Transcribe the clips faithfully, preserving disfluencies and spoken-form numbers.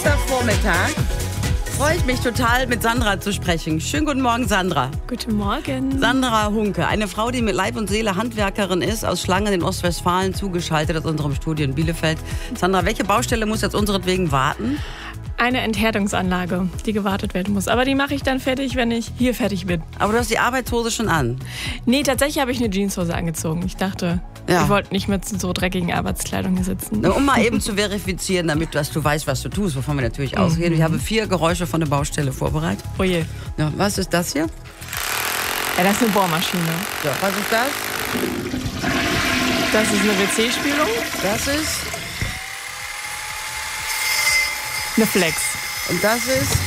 Dienstagvormittag freue ich mich total, mit Sandra zu sprechen. Schönen guten Morgen, Sandra. Guten Morgen. Sandra Hunke, eine Frau, die mit Leib und Seele Handwerkerin ist, aus Schlangen in Ostwestfalen, zugeschaltet aus unserem Studio in Bielefeld. Sandra, welche Baustelle muss jetzt unseretwegen warten? Eine Enthärtungsanlage, die gewartet werden muss. Aber die mache ich dann fertig, wenn ich hier fertig bin. Aber du hast die Arbeitshose schon an. Nee, tatsächlich habe ich eine Jeanshose angezogen. Ich dachte, ja. ich wollte nicht mit so dreckigen Arbeitskleidung hier sitzen. Um mal eben zu verifizieren, damit du, du weißt, was du tust, wovon wir natürlich mhm. ausgehen. Ich habe vier Geräusche von der Baustelle vorbereitet. Oh je. Ja, was ist das hier? Ja, das ist eine Bohrmaschine. So, was ist das? Das ist eine W C-Spülung. Das ist... eine Flex. Und das ist...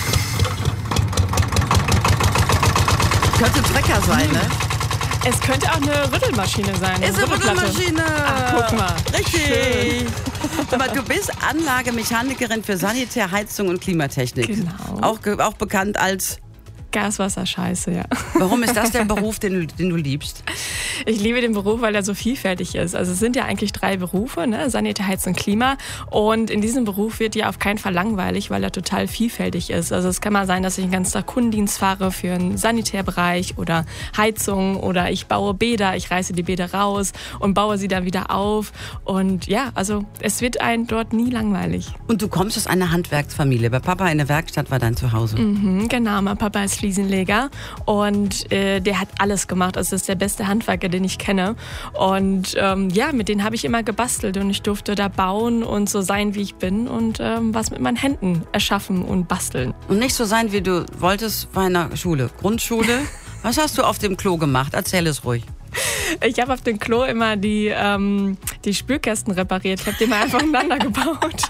könnte Trecker sein, ne? Es könnte auch eine Rüttelmaschine sein. Ist eine Rüttelmaschine. Ach, guck mal. Richtig. Aber du bist Anlagemechanikerin für Sanitär, Heizung und Klimatechnik. Genau. Auch, auch bekannt als... Gaswasser-Scheiße, ja. Warum ist das der Beruf, den du, den du liebst? Ich liebe den Beruf, weil er so vielfältig ist. Also es sind ja eigentlich drei Berufe, ne? Sanitär, Heizung, Klima. Und in diesem Beruf wird ja auf keinen Fall langweilig, weil er total vielfältig ist. Also es kann mal sein, dass ich den ganzen Tag Kundendienst fahre für einen Sanitärbereich oder Heizung oder ich baue Bäder, ich reiße die Bäder raus und baue sie dann wieder auf. Und ja, also es wird einem dort nie langweilig. Und du kommst aus einer Handwerksfamilie. Bei Papa in der Werkstatt war dein Zuhause. Mhm, genau, mein Papa ist Fliesenleger und äh, der hat alles gemacht. Also das ist der beste Handwerker, den ich kenne. Und ähm, ja, mit denen habe ich immer gebastelt und ich durfte da bauen und so sein, wie ich bin und ähm, was mit meinen Händen erschaffen und basteln. Und nicht so sein, wie du wolltest bei einer Schule. Grundschule. Was hast du auf dem Klo gemacht? Erzähl es ruhig. Ich habe auf dem Klo immer die, ähm, die Spülkästen repariert. Ich habe die mal einfach aneinander gebaut.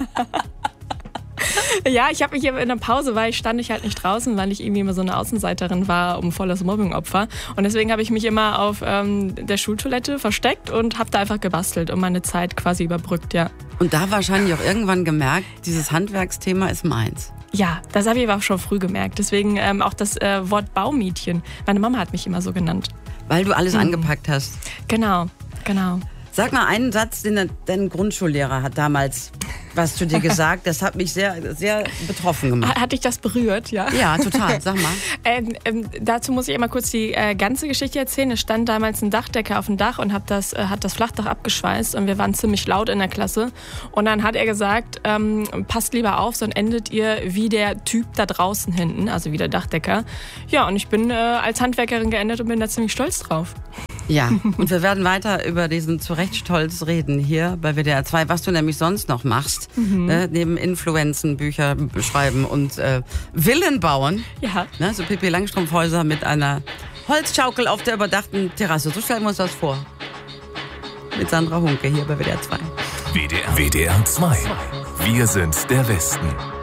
Ja, ich habe mich in der Pause, weil ich stand ich halt nicht draußen, weil ich irgendwie immer so eine Außenseiterin war, um volles Mobbingopfer. Und deswegen habe ich mich immer auf ähm, der Schultoilette versteckt und habe da einfach gebastelt und meine Zeit quasi überbrückt, ja. Und da wahrscheinlich auch irgendwann gemerkt, dieses Handwerksthema ist meins. Ja, das habe ich aber auch schon früh gemerkt. Deswegen ähm, auch das äh, Wort Baumädchen. Meine Mama hat mich immer so genannt. Weil du alles mhm. angepackt hast. Genau, genau. Sag mal einen Satz, den dein Grundschullehrer hat damals was zu dir gesagt. Das hat mich sehr, sehr betroffen gemacht. Hat dich das berührt, ja? Ja, total. Sag mal. ähm, ähm, dazu muss ich immer kurz die äh, ganze Geschichte erzählen. Es stand damals ein Dachdecker auf dem Dach und hat das, äh, hat das Flachdach abgeschweißt und wir waren ziemlich laut in der Klasse. Und dann hat er gesagt, ähm, passt lieber auf, sonst endet ihr wie der Typ da draußen hinten, also wie der Dachdecker. Ja, und ich bin äh, als Handwerkerin geendet und bin da ziemlich stolz drauf. Ja, und wir werden weiter über diesen zu Recht Stolz reden hier bei W D R zwei, was du nämlich sonst noch machst, mhm. ne, neben Influenzen, Bücher schreiben und äh, Villen bauen. Ja. Ne, so Pippi Langstrumpf-Häuser mit einer Holzschaukel auf der überdachten Terrasse. So stellen wir uns das vor. Mit Sandra Hunke hier bei W D R zwei. W D R, W D R zwei. Wir sind der Westen.